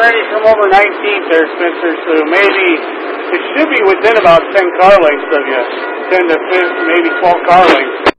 ready from over 19th there, Spencer, so maybe it should be within about 10 car lengths of you. 10 to 15, maybe 12 car lengths.